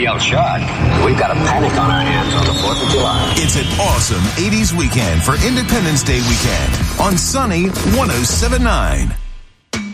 yell shot. We've got a panic on our hands on the 4th of July. It's an awesome 80s weekend for Independence Day weekend on Sunny 107.9.